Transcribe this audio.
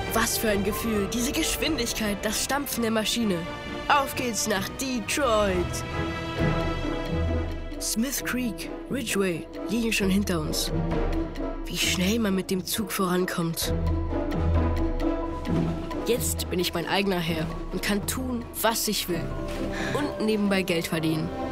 Was für ein Gefühl, diese Geschwindigkeit, das Stampfen der Maschine. Auf geht's nach Detroit. Smith Creek, Ridgeway liegen schon hinter uns. Wie schnell man mit dem Zug vorankommt. Jetzt bin ich mein eigener Herr und kann tun, was ich will. Und nebenbei Geld verdienen.